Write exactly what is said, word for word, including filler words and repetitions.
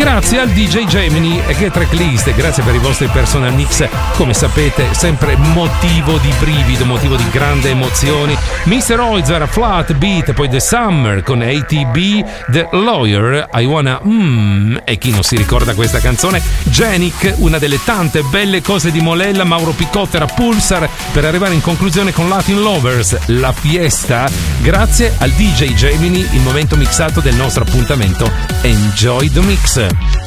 grazie al D J Gemini e che tracklist, grazie per i vostri personal mix, come sapete sempre motivo di brivido, motivo di grande emozioni. mister Oizer, Flat Beat, poi The Summer con A T B, The Lawyer, I Wanna Mmm, e chi non si ricorda questa canzone, Genic, una delle tante belle cose di Molella, Mauro Picottera, Pulsar, per arrivare in conclusione con Latin Lovers, La Fiesta, grazie al D J Gemini, il momento mixato del nostro appuntamento. Enjoy the mix.